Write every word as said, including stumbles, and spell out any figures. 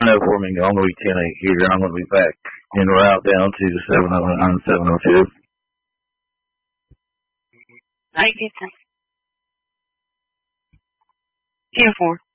know for me on the ten eight here. I'm going to be back en route down to the seven oh nine, seven oh two. Thank you. ten four.